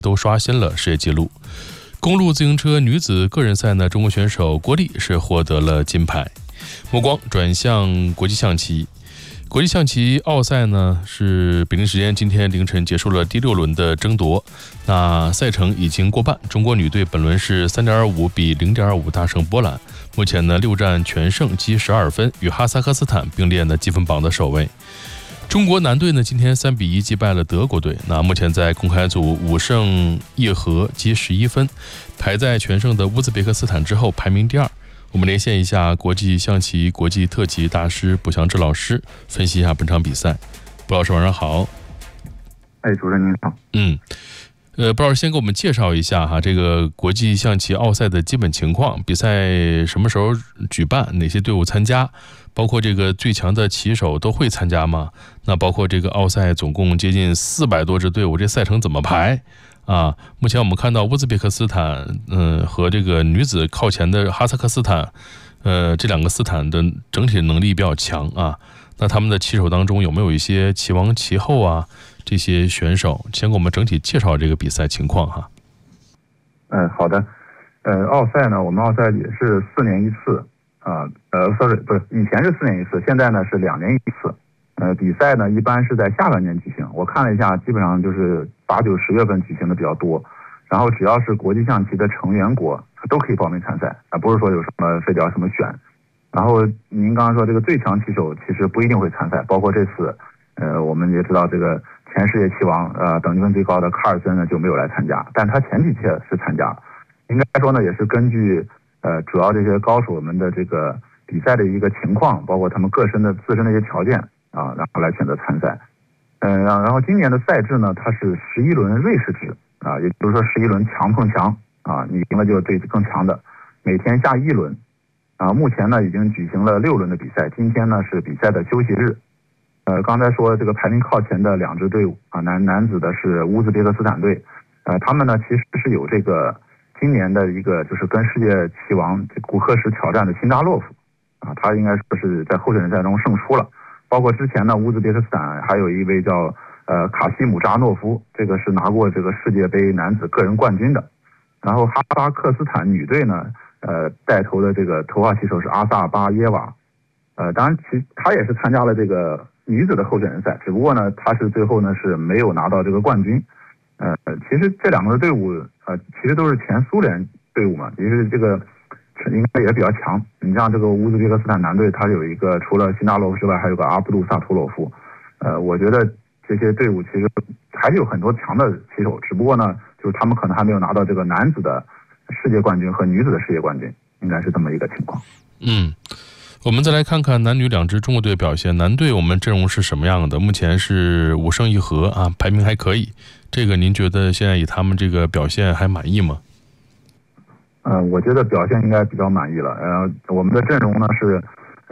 都刷新了世界纪录。公路自行车女子个人赛呢，中国选手郭丽是获得了金牌。目光转向国际象棋。国际象棋奥赛呢，是北京时间今天凌晨结束了第6轮的争夺。那赛程已经过半，中国女队本轮是3.25比0.25大胜波兰，目前呢6战全胜，积12分，与哈萨克斯坦并列呢积分榜的首位。中国男队呢今天3比1击败了德国队，那目前在公开组5胜1和，积11分，排在全胜的乌兹别克斯坦之后，排名第2。我们连线一下国际象棋国际特级大师卜祥志老师，分析一下本场比赛。卜老师晚上好。 主任您好。 卜老师先给我们介绍一下这个国际象棋奥赛的基本情况，比赛什么时候举办，哪些队伍参加，包括这个最强的棋手都会参加吗？那包括这个奥赛总共接近400多支队伍，这赛程怎么排？目前我们看到乌兹别克斯坦，和这个女子靠前的哈萨克斯坦，这2个斯坦的整体能力比较强啊。那他们的棋手当中有没有一些棋王棋后啊？这些选手，先给我们整体介绍这个比赛情况哈。 好的。奥赛呢，我们奥赛也是4年一次以前是4年一次，现在呢是2年一次。比赛呢一般是在下半年举行，我看了一下，基本上就是8、9、10月份举行的比较多。然后只要是国际象棋的成员国都可以报名参赛，不是说有什么非得要什么选。然后您刚刚说这个最强棋手其实不一定会参赛，包括这次，我们也知道这个前世界棋王，等级分最高的卡尔森呢就没有来参加，但他前几届是参加。应该说呢，也是根据主要这些高手们的这个比赛的一个情况，包括他们自身的一些条件然后来选择参赛。然后今年的赛制呢，它是11轮瑞士制也就是说11轮强碰强你赢了就对更强的，每天下1轮。目前呢已经举行了6轮的比赛，今天呢是比赛的休息日。刚才说这个排名靠前的2支队伍男子的是乌兹别克斯坦队，他们呢其实是有这个今年的一个就是跟世界棋王古克什挑战的辛扎洛夫他应该说是在候选人赛中胜出了。包括之前呢乌兹别克斯坦还有一位叫卡西姆扎诺夫，这个是拿过这个世界杯男子个人冠军的。然后哈萨克斯坦女队呢带头的这个头号棋手是阿萨巴耶娃，当然她也是参加了这个女子的候选人赛，只不过呢她是最后呢是没有拿到这个冠军。其实这2个队伍其实都是前苏联队伍嘛，其实这个应该也比较强。你像这个乌兹别克斯坦男队，他有一个除了辛扎洛夫之外，还有个阿布杜萨图罗夫。我觉得这些队伍其实还是有很多强的棋手，只不过呢，就是他们可能还没有拿到这个男子的世界冠军和女子的世界冠军，应该是这么一个情况。 我们再来看看男女2支中国队表现。男队我们阵容是什么样的？目前是5胜1和排名还可以。这个您觉得现在以他们这个表现还满意吗？ 我觉得表现应该比较满意了。我们的阵容呢是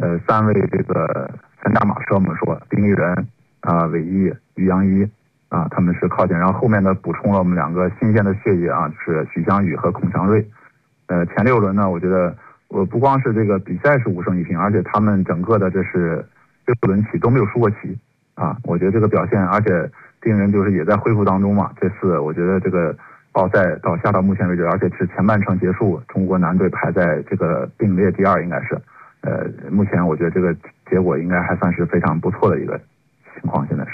3位这个3驾马车，我们说丁立人韦毅、于洋一他们是靠前，然后后面呢补充了我们2个新鲜的血液就是许湘雨和孔祥瑞。前6轮呢，我觉得不光是这个比赛是5胜1平，而且他们整个的这是6轮起都没有输过棋我觉得这个表现，而且丁人就是也在恢复当中嘛。这次我觉得这个奥赛下到目前为止，而且是前半程结束，中国男队排在这个并列第2，应该是目前我觉得这个结果应该还算是非常不错的一个情况。现在是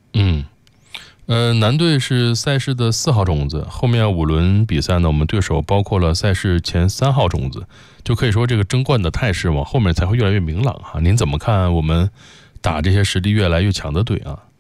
男队是赛事的4号种子，后面5轮比赛呢，我们对手包括了赛事前3号种子，就可以说这个争冠的态势往后面才会越来越明朗您怎么看我们打这些实力越来越强的队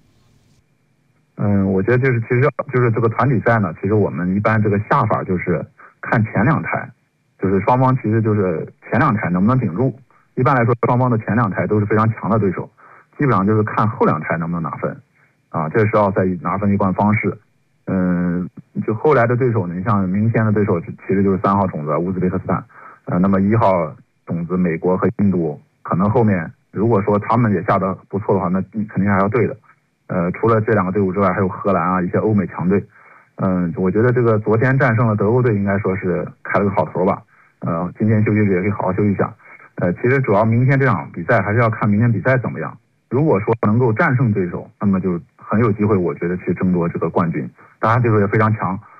我觉得其实就是这个团体赛呢，其实我们一般这个下法就是看前2台，就是双方其实就是前2台能不能顶住。一般来说，双方的前2台都是非常强的对手，基本上就是看后2台能不能拿分这是奥赛拿分一贯方式。就后来的对手呢，你像明天的对手其实就是3号种子乌兹别克斯坦，那么1号种子美国和印度，可能后面如果说他们也下得不错的话，那肯定还要对的。除了这2个队伍之外，还有荷兰一些欧美强队。我觉得这个昨天战胜了德国队，应该说是开了个好头吧。今天休息日也可以好好休息一下。其实主要明天这场比赛还是要看明天比赛怎么样。如果说能够战胜对手，那么就很有机会，我觉得去争夺这个冠军。当然对手也非常强，